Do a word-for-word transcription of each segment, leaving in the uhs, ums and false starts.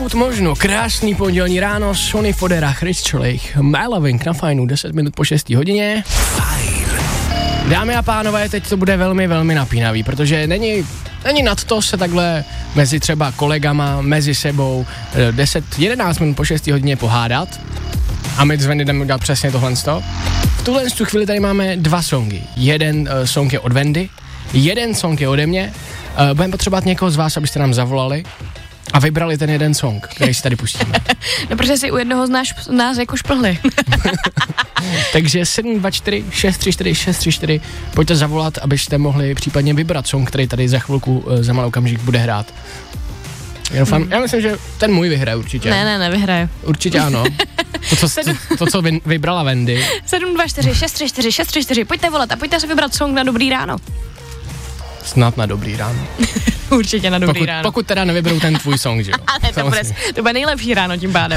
Pokud možno, krásný pondělní ráno, Sonny Fodera, Chris Čolejch, My Loving na Fajnu, deset minut po šesté hodině. Fajn. Dámy a pánové, teď to bude velmi, velmi napínavý, protože není, není nad to se takhle mezi třeba kolegama, mezi sebou deset jedenáct minut po šesté hodině pohádat. A my s Vendy jdeme udělat přesně tohle. V tuhle chvíli tady máme dva songy. Jeden uh, song je od Vendy, jeden song je ode mě. Uh, budeme potřebovat někoho z vás, abyste nám zavolali a vybrali ten jeden song, který si tady pustíme. No, protože si u jednoho z nás, nás jako šplhli. Takže sedm dva čtyři šest tři čtyři šest tři čtyři, pojďte zavolat, abyste mohli případně vybrat song, který tady za chvilku, uh, za malou okamžik bude hrát. Já, doufám, já myslím, že ten můj vyhraje určitě. Ne, ne, nevyhraje. Určitě ano. To, co, to, to, co vy, vybrala Vendy. sedm dva čtyři šest tři čtyři šest tři čtyři, pojďte volat a pojďte si vybrat song na dobrý ráno. Snad na dobrý ráno. Určitě na dobrý pokud, ráno. Pokud teda nevyberou ten tvůj song, že jo? Ale to bude, to bude nejlepší ráno tím pádem.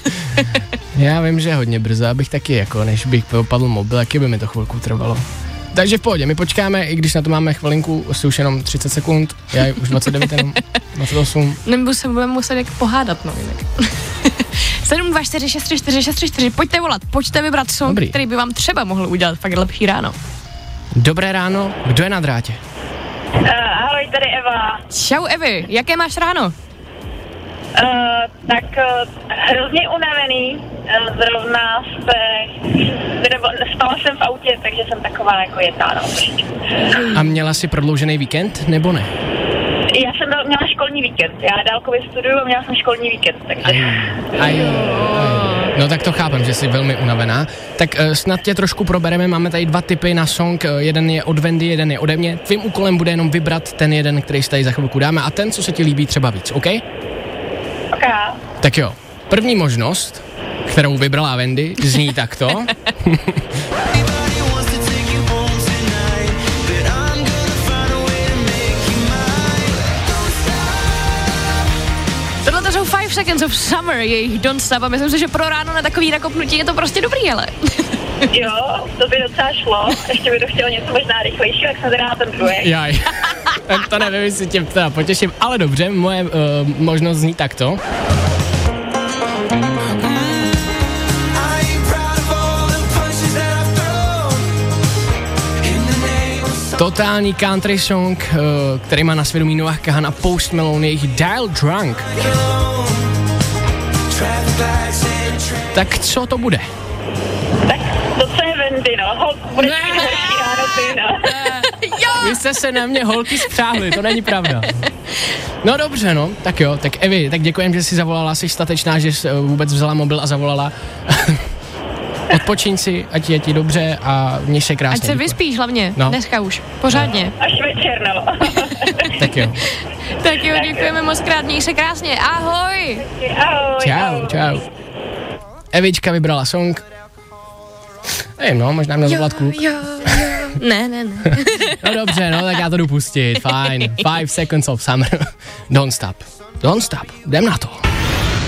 Já vím, že je hodně brzo, abych taky jako, než bych opadl mobil, taky by mi to chvilku trvalo. Takže v pohodě, my počkáme, i když na to máme chvilinku, asi už jenom třicet sekund, já už dvacet devět, jenom dvacet osm. Nebo se budeme muset jak pohádat, no jinak. sedm dva čtyři šest tři čtyři šest tři čtyři, pojďte volat, pojďte vybrat song, Dobrý. který by vám třeba mohl udělat fakt lepší ráno. Dobré ráno, kdo je na drátě? Uh, ahoj, tady Eva. Čau Evi, jaké máš ráno? Uh, tak uh, hrozně unavený, uh, zrovna se, nebo spala jsem v autě, takže jsem taková jako jetána. A měla jsi prodloužený víkend, nebo ne? Já jsem byl, měla školní víkend, já dálkově studuju a měla jsem školní víkend, takže... Aj, aj, aj. No tak to chápem, že jsi velmi unavená. Tak uh, snad tě trošku probereme, máme tady dva tipy na song, uh, jeden je od Vendy, jeden je ode mě. Tvým úkolem bude jenom vybrat ten jeden, který si tady za chvilku dáme a ten, co se ti líbí třeba víc, OK? OK. Tak jo, první možnost, kterou vybrala Vendy, zní takto. Tohle to jsou Five Seconds of Summer, jejich Don't Stop a myslím si, že pro ráno na takový nakopnutí je to prostě dobrý, ale. Jo, to by docela šlo, ještě by to chtělo něco možná rychlejší, jak jsem teda na ten druhý. Jaj, tak to nevím, jestli tě teda potěším, ale dobře, moje uh, možnost zní takto. Totální country song, uh, který má na svědomí Noah Kahan a Post Malone, jejich Dial Drunk. Tak co to bude? Tak to, co je Vendy, no. Holk, bude mít horší ráno, ty, no. Vy jste se na mě holky spřáhli, to není pravda. No dobře, no, tak jo, tak Evi, tak děkujem, že jsi zavolala, jsi statečná, že jsi vůbec vzala mobil a zavolala. Odpočiň si, ať je ti dobře a měj se krásně. Ať se vyspíš hlavně, no. Dneska už, pořádně. Až večer, no. Tak jo. Tak jo, děkujeme moc krát, měj se krásně, ahoj. Ahoj. Čau, čau. Evička vybrala song. Nevím, no, možná měl zavolat kluk. Jo, jo. Ne, ne, ne. No dobře, no, tak já to jdu pustit, fajn. Five Seconds of Summer. Don't stop. Don't stop. Jdem na to.